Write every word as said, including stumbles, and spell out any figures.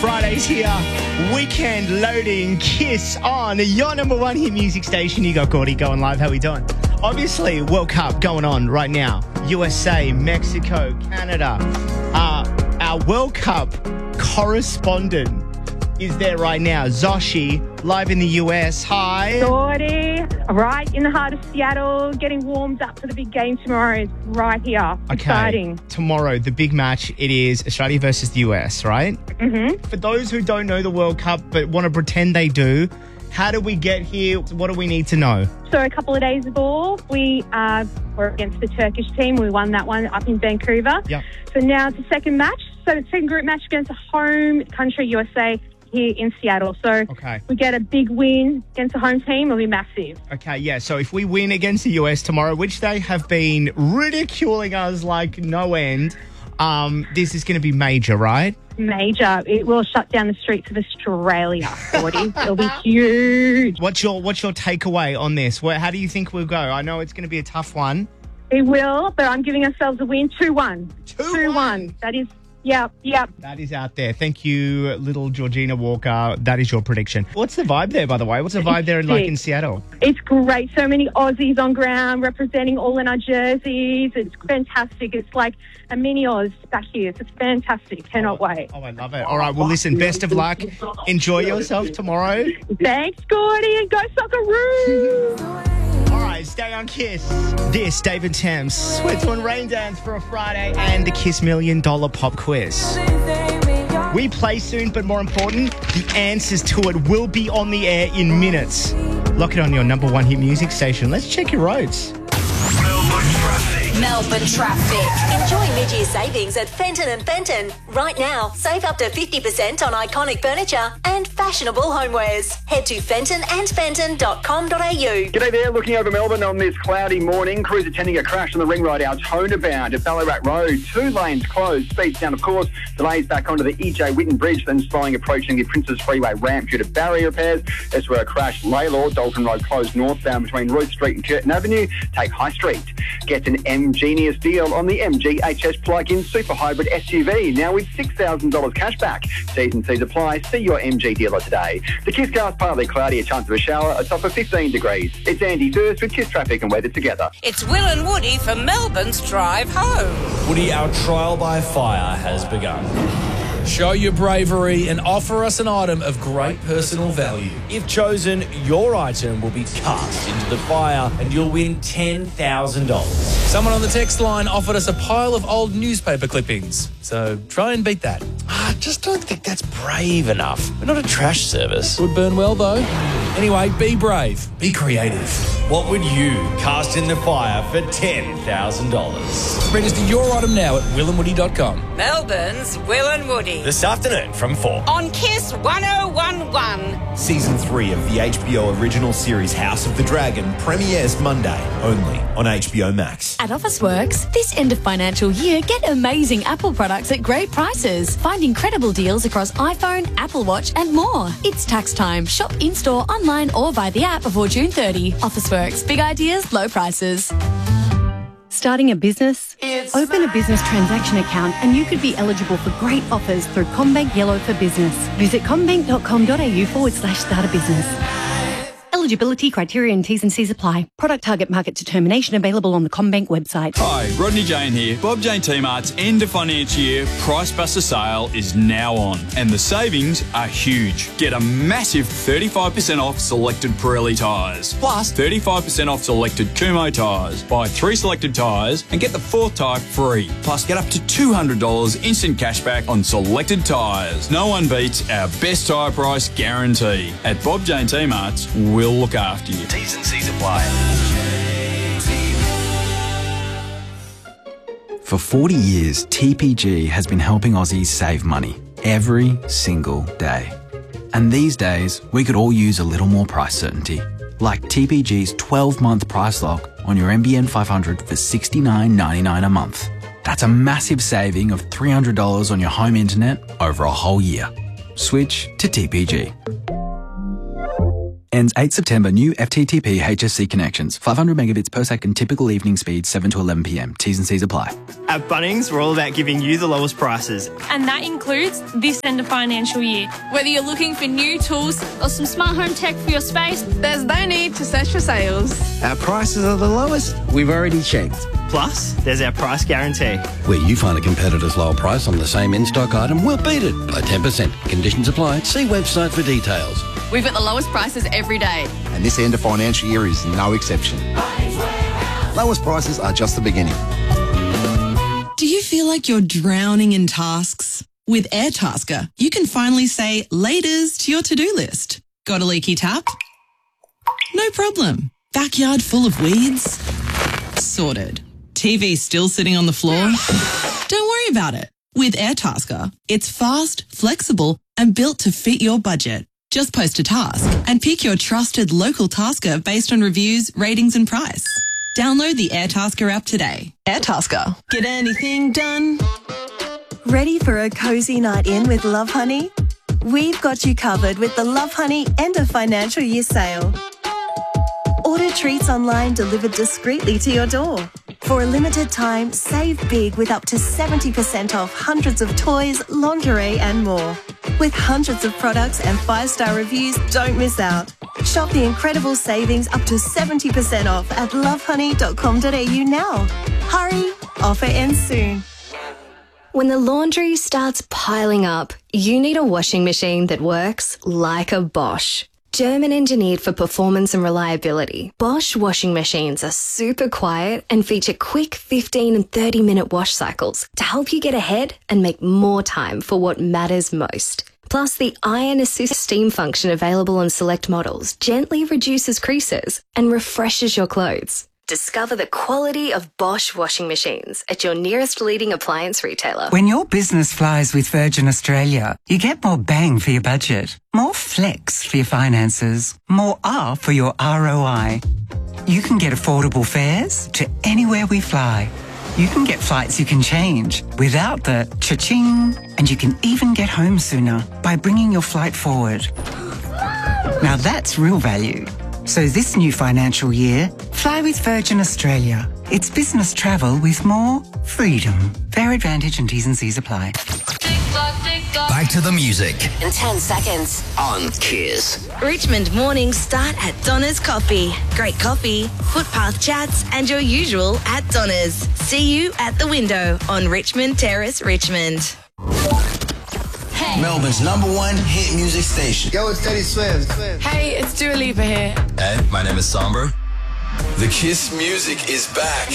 Friday's here. Weekend loading. Kiss on your number one hit music station. You got Gordy going live. How we doing? Obviously, World Cup going on right now. U S A, Mexico, Canada. Uh, our World Cup correspondent is there right now. Zoshi, live in the U S. Hi. Gordy, right in the heart of Seattle, getting warmed up for the big game tomorrow. Right here. Okay. Exciting. Tomorrow, the big match, it is Australia versus the U S, right? Mm-hmm. For those who don't know the World Cup but want to pretend they do, how do we get here? What do we need to know? So a couple of days ago, we uh, were against the Turkish team. We won that one up in Vancouver. Yep. So now it's the second match. So the second group match against a home country, U S A, here in Seattle. So Okay. we get a big win against the home team, it'll be massive. Okay, yeah. So if we win against the U S tomorrow, which they have been ridiculing us like no end, um, this is going to be major, right? Major. It will shut down the streets of Australia, Gordy. It'll be huge. What's your What's your takeaway on this? Where, how do you think we'll go? I know it's going to be a tough one. It will, but I'm giving ourselves a win, two one. two one. That is, yep, yep. That is out there. Thank you, little Georgina Walker. That is your prediction. What's the vibe there, by the way? What's the vibe there in, like in Seattle? It's great. So many Aussies on ground representing all in our jerseys. It's fantastic. It's like a mini Oz back here. It's fantastic. Cannot wait. Oh, I love it. All right, well, listen, best of luck. Enjoy yourself tomorrow. Thanks, Gordy, and go Socceroos! All right, stay on Kiss. This, David Thames. We're doing Rain Dance for a Friday and the Kiss Million Dollar Pop Quiz. We play soon, but more important, the answers to it will be on the air in minutes. Lock it on your number one hit music station. Let's check your roads. Melbourne traffic. Melbourne traffic. Enjoy mid-year savings at Fenton and Fenton. Right now, save up to fifty percent on iconic furniture and fashionable homewares. Head to fenton and fenton dot com dot a u. G'day there, looking over Melbourne on this cloudy morning. Crews attending a crash on the ring road Altona bound at Ballarat Road. Two lanes closed, speeds down of course. Delays back onto the E J Whitten Bridge, then slowing approaching the Princes Freeway ramp due to barrier repairs. That's where a crash. Laylaw, Dalton Road closed northbound between Ruth Street and Curtin Avenue. Take High Street. Get an M-Genius deal on the M G H S plug-in super hybrid S U V, now with six thousand dollars cash back. T's and C's apply. See your M G dealer today. The Kiss car's partly cloudy, a chance of a shower, a top of fifteen degrees. It's Andy Durst with Kiss Traffic and weather together. It's Will and Woody for Melbourne's Drive Home. Woody, our trial by fire has begun. Show your bravery and offer us an item of great personal value. If chosen, your item will be cast into the fire and you'll win ten thousand dollars. Someone on the text line offered us a pile of old newspaper clippings, so try and beat that. I just don't think that's brave enough. We're not a trash service. Would burn well, though. Anyway, be brave. Be creative. What would you cast in the fire for ten thousand dollars? Register your item now at will and woody dot com. Melbourne's Will and Woody. This afternoon from four. On Kiss one oh one one. Season three of the H B O original series House of the Dragon premieres Monday, only on H B O Max. At Officeworks, this end of financial year, get amazing Apple products at great prices. Find incredible deals across iPhone, Apple Watch and more. It's tax time. Shop in-store, online or via the app before June thirtieth. Officeworks. Big ideas, low prices. Starting a business? It's Open a business transaction account and you could be eligible for great offers through CommBank Yellow for Business. Visit commbank dot com dot a u forward slash start a business. Eligibility criteria and T's and C's apply. Product target market determination available on the CommBank website. Hi, Rodney Jane here. Bob Jane T-Mart's end of financial year Price Buster sale is now on and the savings are huge. Get a massive thirty-five percent off selected Pirelli tyres, plus thirty-five percent off selected Kumho tyres. Buy three selected tyres and get the fourth tyre free. Plus get up to two hundred dollars instant cashback on selected tyres. No one beats our best tyre price guarantee. At Bob Jane T-Mart's, we'll look after you. T's and C's apply. For forty years, T P G has been helping Aussies save money every single day. And these days, we could all use a little more price certainty. Like T P G's twelve-month price lock on your M B N five hundred for sixty-nine ninety-nine a month. That's a massive saving of three hundred dollars on your home internet over a whole year. Switch to T P G. Ends eighth September. New F T T P H S C connections. five hundred megabits per second typical evening speed, seven to eleven p m. T's and C's apply. At Bunnings, we're all about giving you the lowest prices. And that includes this end of financial year. Whether you're looking for new tools or some smart home tech for your space, there's no need to search for sales. Our prices are the lowest we've already checked. Plus, there's our price guarantee. Where you find a competitor's lower price on the same in-stock item, we'll beat it by ten percent. Conditions apply. See website for details. We've got the lowest prices every day. And this end of financial year is no exception. Lowest prices are just the beginning. Do you feel like you're drowning in tasks? With Airtasker, you can finally say laters to your to-do list. Got a leaky tap? No problem. Backyard full of weeds? Sorted. T V still sitting on the floor? Don't worry about it. With Airtasker, it's fast, flexible, and built to fit your budget. Just post a task and pick your trusted local tasker based on reviews, ratings, and price. Download the Airtasker app today. Airtasker. Get anything done. Ready for a cozy night in with Love Honey? We've got you covered with the Love Honey end of financial year sale. Order treats online delivered discreetly to your door. For a limited time, save big with up to seventy percent off hundreds of toys, lingerie and more. With hundreds of products and five-star reviews, don't miss out. Shop the incredible savings up to seventy percent off at love honey dot com dot a u now. Hurry, offer ends soon. When the laundry starts piling up, you need a washing machine that works like a Bosch. German engineered for performance and reliability, Bosch washing machines are super quiet and feature quick fifteen and thirty minute wash cycles to help you get ahead and make more time for what matters most. Plus, the Iron Assist steam function available on select models gently reduces creases and refreshes your clothes. Discover the quality of Bosch washing machines at your nearest leading appliance retailer. When your business flies with Virgin Australia, you get more bang for your budget, more flex for your finances, more R for your R O I. You can get affordable fares to anywhere we fly. You can get flights you can change without the cha-ching, and you can even get home sooner by bringing your flight forward. Now that's real value. So this new financial year, fly with Virgin Australia. It's business travel with more freedom. Fare advantage and T's and C's apply. Back to the music In ten seconds. on Kiss. Richmond mornings start at Donna's Coffee. Great coffee, footpath chats, and your usual at Donna's. See you at the window on Richmond Terrace, Richmond. Melbourne's number one hit music station. Yo, it's Teddy Swims. Hey, it's Dua Lipa here. Hey, my name is Sombra. The Kiss music is back.